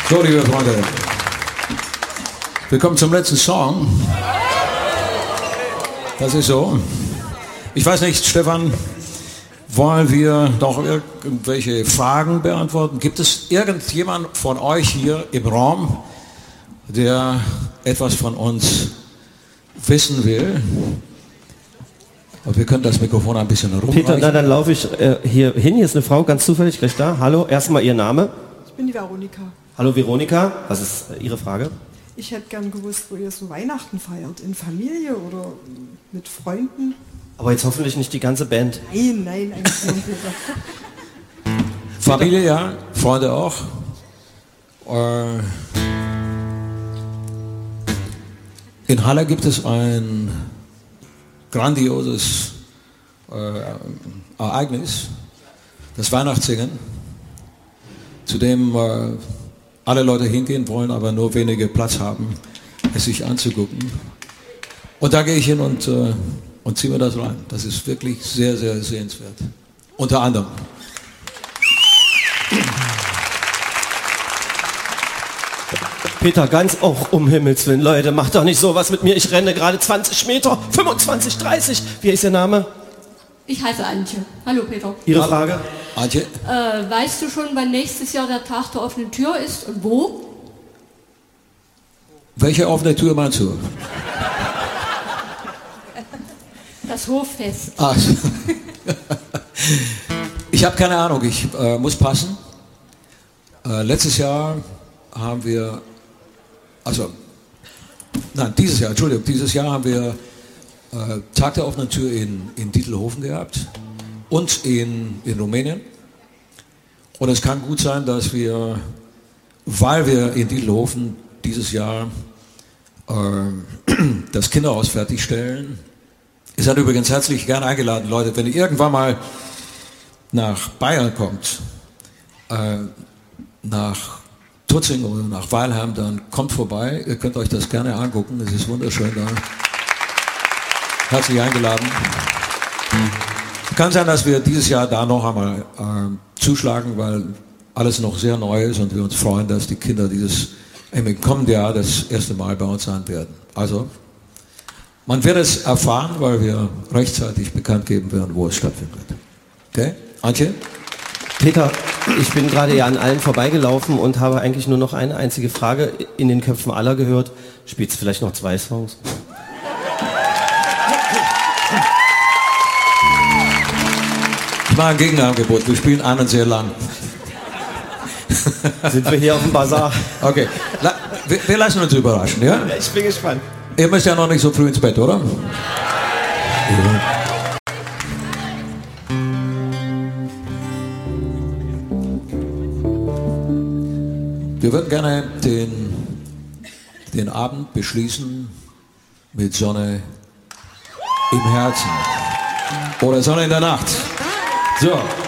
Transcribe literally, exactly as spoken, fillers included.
So, liebe Freunde, wir kommen zum letzten Song. Das ist so. Ich weiß nicht, Stefan, wollen wir noch irgendwelche Fragen beantworten? Gibt es irgendjemand von euch hier im Raum, der etwas von uns wissen will? Und wir können das Mikrofon ein bisschen rumreichen. Peter, na, dann laufe ich äh, hier hin. Hier ist eine Frau, ganz zufällig gleich da. Hallo, erstmal Ihr Name. Ich bin die Veronika. Hallo Veronika, was ist äh, Ihre Frage? Ich hätte gern gewusst, wo ihr so Weihnachten feiert. In Familie oder mit Freunden? Aber jetzt hoffentlich nicht die ganze Band. Nein, nein, eigentlich nicht, Peter. Familie, ja, Freunde auch. Äh, in Halle gibt es ein grandioses äh, Ereignis, das Weihnachtssingen, zu dem äh, alle Leute hingehen wollen, aber nur wenige Platz haben, es sich anzugucken. Und da gehe ich hin und, äh, und ziehe mir das rein. Das ist wirklich sehr, sehr sehenswert. Unter anderem. Peter, ganz auch um Himmels Willen, Leute, macht doch nicht sowas mit mir. Ich renne gerade zwanzig Meter, fünfundzwanzig, dreißig. Wie ist Ihr Name? Ich heiße Antje. Hallo Peter. Ihre Frage? Antje? Äh, weißt du schon, wann nächstes Jahr der Tag der offenen Tür ist und wo? Welche offene Tür meinst du? Das Hoffest. Ah, ich habe keine Ahnung, ich äh, muss passen. Äh, letztes Jahr haben wir, also, nein, dieses Jahr, Entschuldigung, dieses Jahr haben wir äh, Tag der offenen Tür in, in Dietelhofen gehabt und in, in Rumänien. Und es kann gut sein, dass wir, weil wir in Dietelhofen dieses Jahr äh, das Kinderhaus fertigstellen, ihr seid übrigens herzlich gern eingeladen, Leute, wenn ihr irgendwann mal nach Bayern kommt, äh, nach Tutzing oder nach Weilheim, dann kommt vorbei, ihr könnt euch das gerne angucken, es ist wunderschön da. Herzlich eingeladen. Kann sein, dass wir dieses Jahr da noch einmal äh, zuschlagen, weil alles noch sehr neu ist und wir uns freuen, dass die Kinder dieses im kommenden Jahr das erste Mal bei uns sein werden. Also, man wird es erfahren, weil wir rechtzeitig bekannt geben werden, wo es stattfindet. Okay? Antje? Peter, ich bin gerade ja an allen vorbeigelaufen und habe eigentlich nur noch eine einzige Frage in den Köpfen aller gehört. Spielst du vielleicht noch zwei Songs? Ich mache ein Gegenangebot, wir spielen einen sehr lang. Sind wir hier auf dem Bazar? Okay, La wir, wir lassen uns überraschen, ja? Ich bin gespannt. Ihr müsst ja noch nicht so früh ins Bett, oder? Ja. Wir würden gerne den, den Abend beschließen mit Sonne im Herzen oder Sonne in der Nacht. So.